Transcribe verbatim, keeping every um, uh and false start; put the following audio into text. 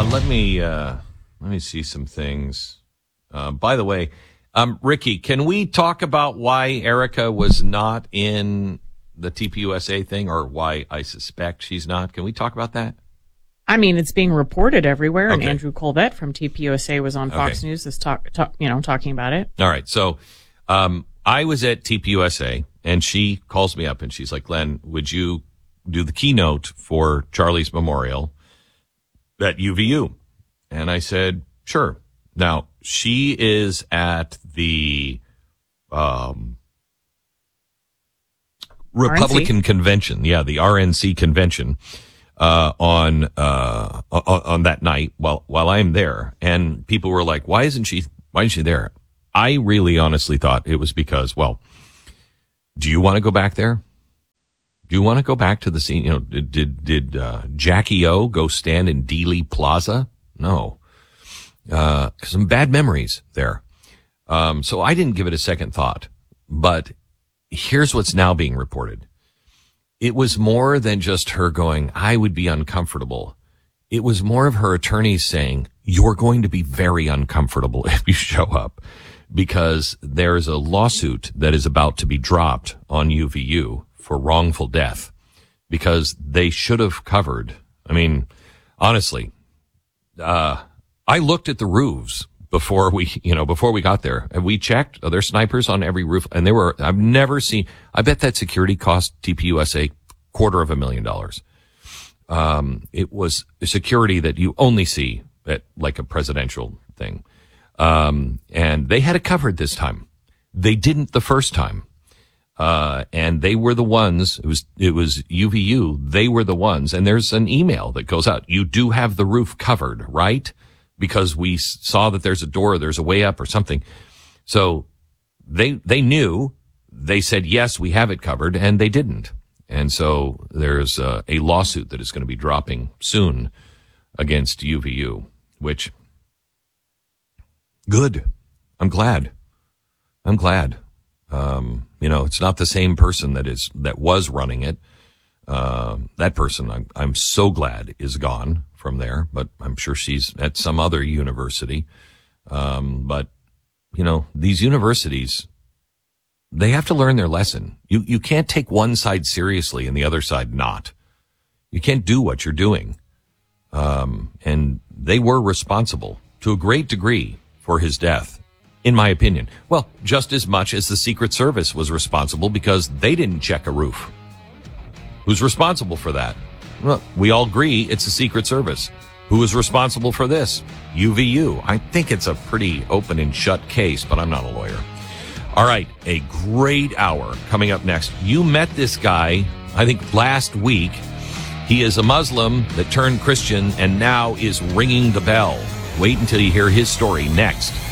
Uh, let me uh, let me see some things. Uh, by the way, um, Ricky, can we talk about why Erica was not in the T P U S A thing, or why I suspect she's not? Can we talk about that? I mean, it's being reported everywhere, and Okay. Andrew Colvett from T P U S A was on Fox Okay. News this talk, talk, you know, talking about it. All right. So, um, I was at T P U S A, and she calls me up and she's like, Glenn, would you do the keynote for Charlie's Memorial at U V U? And I said, sure. Now, she is at the, um, Republican R N C convention. Yeah, the R N C convention, uh, on, uh, on, on that night while, while I'm there. And people were like, why isn't she, why isn't she there? I really honestly thought it was because, well, do you want to go back there? Do you want to go back to the scene? You know, did, did, did uh, Jackie O go stand in Dealey Plaza? No. Uh, some bad memories there. Um, so I didn't give it a second thought, but here's what's now being reported. It was more than just her going, I would be uncomfortable. It was more of her attorneys saying, you're going to be very uncomfortable if you show up, because there's a lawsuit that is about to be dropped on U V U for wrongful death, because they should have covered. I mean, honestly, uh, I looked at the roofs before we, you know, before we got there, and we checked. Are there snipers on every roof? And there were, I've never seen, I bet that security cost T P U S A quarter of a million dollars. Um, it was security that you only see at like a presidential thing. Um, and they had it covered this time. They didn't the first time. Uh, and they were the ones, it was, it was U V U. They were the ones. And there's an email that goes out. You do have the roof covered, right? Because we saw that there's a door, there's a way up or something. So they, they knew, they said, yes, we have it covered, and they didn't. And so there's uh, a lawsuit that is going to be dropping soon against U V U, which, good. I'm glad. I'm glad. Um, you know, it's not the same person that is, that was running it. Uh, that person, I'm, I'm so glad, is gone from there, but I'm sure she's at some other university. Um, but, you know, these universities, they have to learn their lesson. You, you can't take one side seriously and the other side not. You can't do what you're doing. Um, and they were responsible to a great degree for his death, in my opinion. Well, just as much as the Secret Service was responsible, because they didn't check a roof. Who's responsible for that? Well, we all agree it's the Secret Service. Who is responsible for this? U V U. I think it's a pretty open and shut case, but I'm not a lawyer. All right, a great hour coming up next. You met this guy, I think, last week. He is a Muslim that turned Christian and now is ringing the bell. Wait until you hear his story next.